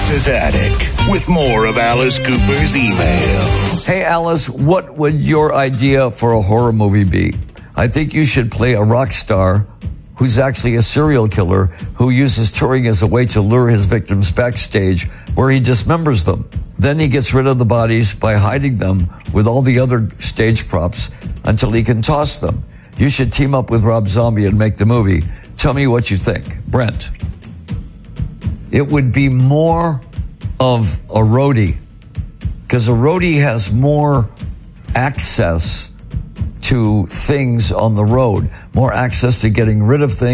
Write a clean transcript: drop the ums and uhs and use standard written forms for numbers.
Alice's Attic with more of Alice Cooper's email. Hey, Alice, what would your idea for a horror movie be? I think you should play a rock star who's actually a serial killer who uses touring as a way to lure his victims backstage where he dismembers them. Then he gets rid of the bodies by hiding them with all the other stage props until he can toss them. You should team up with Rob Zombie and make the movie. Tell me what you think. Brent. It would be more of a roadie, because a roadie has more access to things on the road, more access to getting rid of things.